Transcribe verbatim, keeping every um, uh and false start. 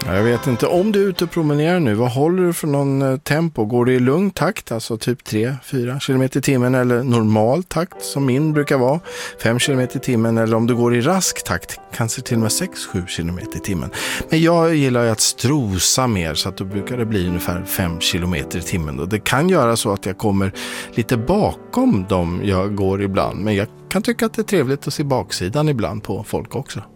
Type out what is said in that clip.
Jag vet inte, om du är ute och promenerar nu, vad håller du för någon tempo? Går det i lugn takt, alltså typ tre fyra kilometer i timmen, eller normal takt som min brukar vara, fem kilometer i timmen, eller om du går i rask takt, kanske till och med sex sju kilometer i timmen. Men jag gillar ju att strosa mer, så att då brukar det bli ungefär fem kilometer i timmen. Då. Det kan göra så att jag kommer lite bakom dem jag går ibland, men jag kan tycka att det är trevligt att se baksidan ibland på folk också.